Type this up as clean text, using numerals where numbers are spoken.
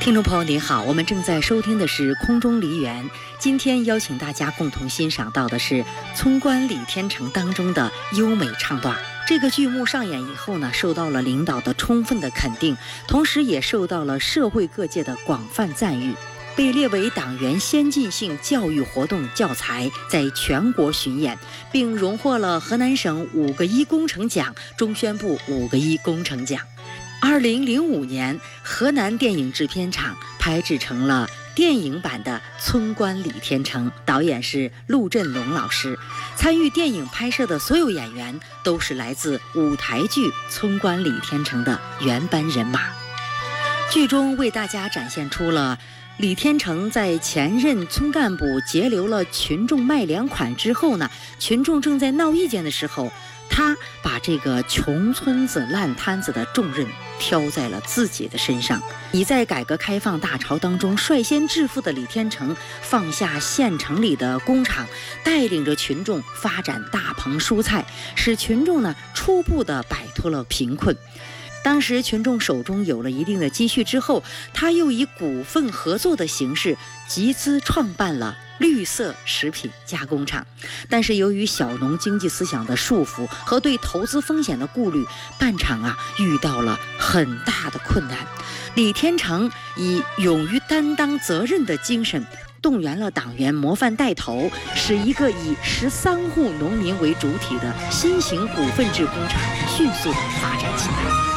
听众朋友您好，我们正在收听的是空中梨园。今天邀请大家共同欣赏到的是《村官李天成》当中的优美唱段。这个剧目上演以后呢，受到了领导的充分的肯定，同时也受到了社会各界的广泛赞誉，被列为党员先进性教育活动教材，在全国巡演，并荣获了河南省5个一工程奖、中宣部5个一工程奖。2005年，河南电影制片厂拍制成了电影版的《村官李天成》，导演是陆振龙老师。参与电影拍摄的所有演员都是来自舞台剧《村官李天成》的原班人马。剧中为大家展现出了李天成在前任村干部截留了群众卖粮款之后呢，群众正在闹意见的时候，他把这个穷村子烂摊子的重任挑在了自己的身上。已在改革开放大潮当中率先致富的李天成，放下县城里的工厂，带领着群众发展大棚蔬菜，使群众呢初步的摆脱了贫困。当时群众手中有了一定的积蓄之后，他又以股份合作的形式集资创办了绿色食品加工厂。但是由于小农经济思想的束缚和对投资风险的顾虑，办厂遇到了很大的困难。李天成以勇于担当责任的精神，动员了党员模范带头，使一个以13户农民为主体的新型股份制工厂迅速地发展起来。